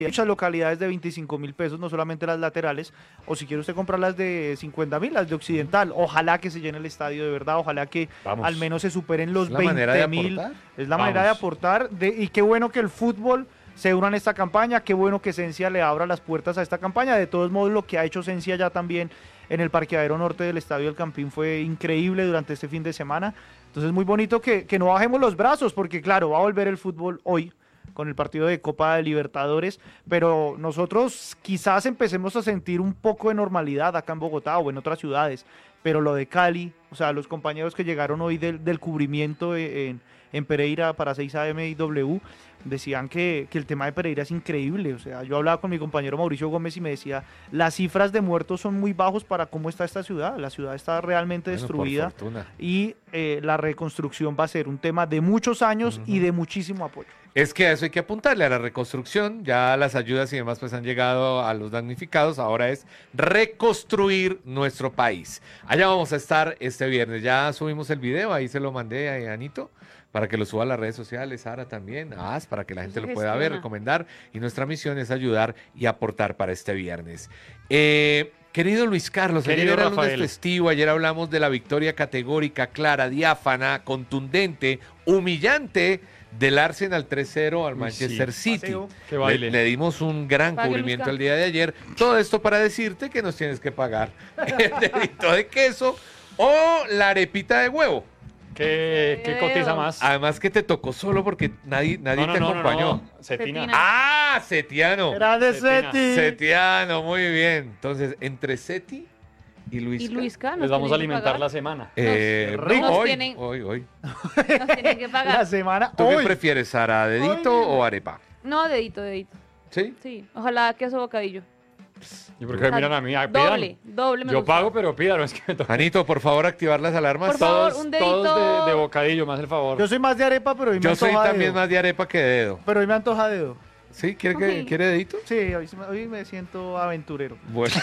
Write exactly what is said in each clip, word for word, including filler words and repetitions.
muchas localidades de veinticinco mil pesos, no solamente las laterales, o si quiere usted comprar las de cincuenta mil, las de Occidental, ojalá que se llene el estadio de verdad, ojalá que Vamos. al menos se superen los ¿Es la manera de veinte mil, aportar? es la Vamos. manera de aportar, de, y qué bueno que el fútbol se una en esta campaña, qué bueno que Esencia le abra las puertas a esta campaña, de todos modos lo que ha hecho Esencia ya también en el parqueadero norte del Estadio del Campín fue increíble durante este fin de semana, entonces muy bonito que, que no bajemos los brazos, porque claro, va a volver el fútbol hoy, con el partido de Copa de Libertadores, pero nosotros quizás empecemos a sentir un poco de normalidad acá en Bogotá o en otras ciudades, pero lo de Cali, o sea, los compañeros que llegaron hoy del, del cubrimiento en, en Pereira para seis A M y W, decían que, que el tema de Pereira es increíble, o sea, yo hablaba con mi compañero Mauricio Gómez y me decía, las cifras de muertos son muy bajos para cómo está esta ciudad, la ciudad está realmente Bueno, por destruida fortuna. y eh, la reconstrucción va a ser un tema de muchos años uh-huh. y de muchísimo apoyo. Es que a eso hay que apuntarle, a la reconstrucción, ya las ayudas y demás pues han llegado a los damnificados, ahora es reconstruir nuestro país. Allá vamos a estar este viernes, ya subimos el video, ahí se lo mandé a Anito, para que lo suba a las redes sociales, Sara también, ah, para que la gente lo pueda ver, recomendar, y nuestra misión es ayudar y aportar para este viernes. Eh... Querido Luis Carlos, Querido ayer era Rafael. lunes festivo, ayer hablamos de la victoria categórica, clara, diáfana, contundente, humillante del Arsenal tres cero al Manchester sí. City. Qué baile. Le, le dimos un gran Pague, cubrimiento Luisca. el día de ayer. Todo esto para decirte que nos tienes que pagar el dedito de queso o la arepita de huevo. ¿Qué, qué cotiza más? Además que te tocó solo porque nadie, nadie No, no, te no, no, acompañó. no. Cetina. Cetina. ¡Ah! Setiano. Grande Cetina. Seti. Setiano, muy bien. Entonces, entre Seti y Luis. Y Luisca, Les vamos a alimentar la la semana. Eh, Nos- no, nos hoy, tienen- hoy, hoy. Nos tienen que La pagar. semana ¿Tú qué hoy. prefieres, Sara? ¿Dedito Hoy. o arepa? No, dedito, dedito. ¿Sí? Sí, ojalá queso bocadillo. ¿Y por qué me miran a mí? Ah, pidan. Doble, doble me Yo gusta. pago, pero pidan, no es que me toca. Anito, por favor, activar las alarmas. Por favor, Todos, un dedito. todos de, de bocadillo, más el favor. Yo soy más de arepa, pero hoy me Yo soy antoja también dedo. más de arepa que de dedo. Pero hoy me antoja dedo. ¿Sí? ¿Quiere, que, Ok. ¿quiere dedito? Sí, hoy, sí me- hoy me siento aventurero. Bueno.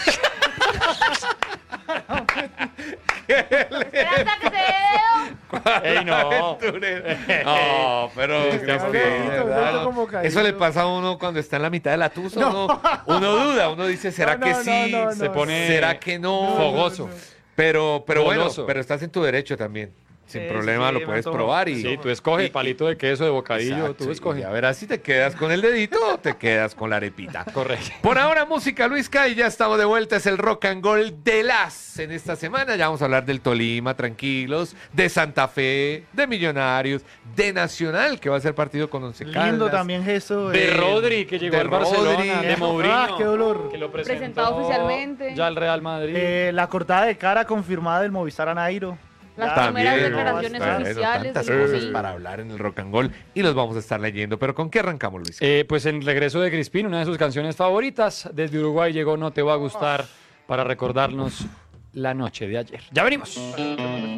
Espera hasta que se dé dedo. ¡Ey, no! No, pero Sí, Crispín, sí, de sí, verdad, sí, no. como caído. Eso le pasa a uno cuando está en la mitad de la tusa. Uno, uno duda, uno dice, ¿será No, que no, sí? no, no, Se no. pone ¿Será que no? fogoso. Pero, pero bueno, Goloso. pero estás en tu derecho también. Sin Sí, problema sí, lo me puedes antojo. probar y... Sí, tú escoges y- palito de queso, de bocadillo, Exacto, tú y escoges. ya verás si te quedas con el dedito o te quedas con la arepita. Correcto. Por ahora, música, Luisca, y ya estamos de vuelta. Es el Rock and Roll de las en esta semana. Ya vamos a hablar del Tolima, tranquilos, de Santa Fe, de Millonarios, de Nacional, que va a ser partido con Once Caldas. Lindo también gesto. De eh, Rodri, que llegó de al Barcelona, Rodri. de Mourinho. Ah, qué dolor. Que lo presentó Presentado oficialmente. ya al Real Madrid. eh, la cortada de cara confirmada del Movistar a Nairo. Las Ya, primeras También, declaraciones bueno, oficiales tantas del cosas Covid. para hablar en el Rock and Roll y los vamos a estar leyendo. Pero ¿con qué arrancamos, Luis? Eh, pues en regreso de Crispín, una de sus canciones favoritas, desde Uruguay llegó No Te Va a Gustar para recordarnos la noche de ayer. Ya venimos.